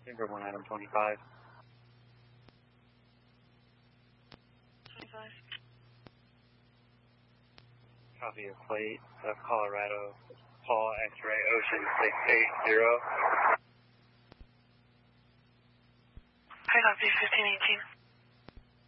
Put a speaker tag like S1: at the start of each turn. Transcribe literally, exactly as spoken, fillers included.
S1: Denver one item twenty-five.
S2: twenty-five.
S1: Copy your plate, uh, Colorado, Paul X-ray Ocean six eight zero.
S2: I copy fifteen eighteen.